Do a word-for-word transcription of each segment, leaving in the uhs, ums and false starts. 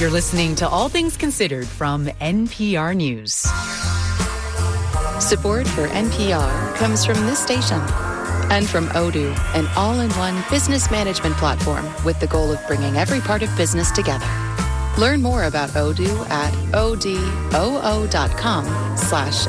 You're listening to All Things Considered from N P R News. Support for N P R comes from this station and from Odoo, an all-in-one business management platform with the goal of bringing every part of business together. Learn more about Odoo at odoo.com slash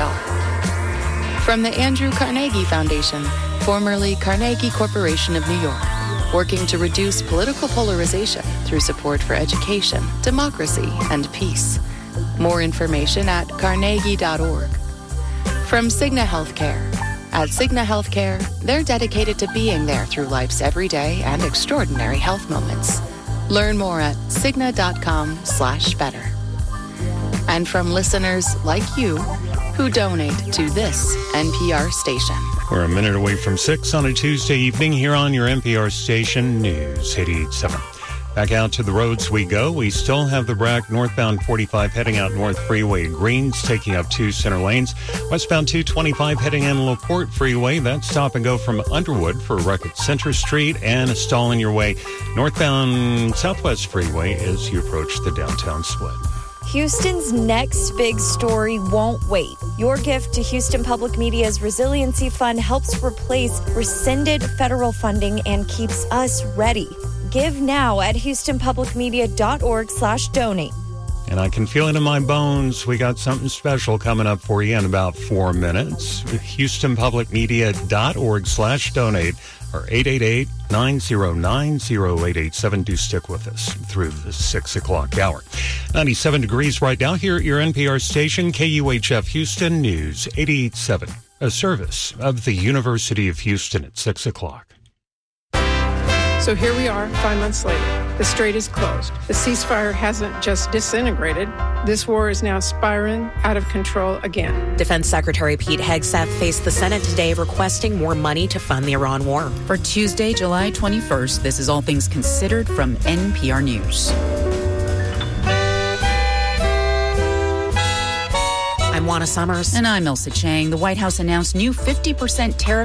NPR. From the Andrew Carnegie Foundation, formerly Carnegie Corporation of New York, working to reduce political polarization through support for education, democracy, and peace. More information at carnegie dot org. From Cigna Healthcare. At Cigna Healthcare, they're dedicated to being there through life's everyday and extraordinary health moments. Learn more at cigna.com slash better. And from listeners like you who donate to this N P R station. We're a minute away from six on a Tuesday evening here on your N P R station, News eighty-eight point seven. Back out to the roads we go. We still have the Brack northbound forty-five heading out North Freeway. Greens taking up two center lanes. Westbound two twenty-five heading in LaPorte Freeway. That's stop and go from Underwood for wreck at Center Street and a stall in your way. Northbound Southwest Freeway as you approach the downtown split. Houston's next big story won't wait. Your gift to Houston Public Media's Resiliency Fund helps replace rescinded federal funding and keeps us ready. Give now at houstonpublicmedia.org slash donate. And I can feel it in my bones. We got something special coming up for you in about four minutes. houstonpublicmedia.org slash donate or eight eight eight, nine zero nine, zero eight eight seven. Do stick with us through the six o'clock hour. ninety-seven degrees right now here at your N P R station, K U H F Houston News eighty-eight point seven, a service of the University of Houston at six o'clock. So here we are, five months later. The strait is closed. The ceasefire hasn't just disintegrated. This war is now spiraling out of control again. Defense Secretary Pete Hegseth faced the Senate today requesting more money to fund the Iran war. For Tuesday, July twenty-first, this is All Things Considered from N P R News. I'm Juana Summers. And I'm Elsa Chang. The White House announced new fifty percent tariff